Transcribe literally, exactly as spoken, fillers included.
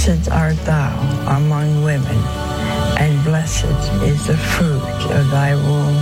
Blessed art thou among women, and blessed is the fruit of thy womb,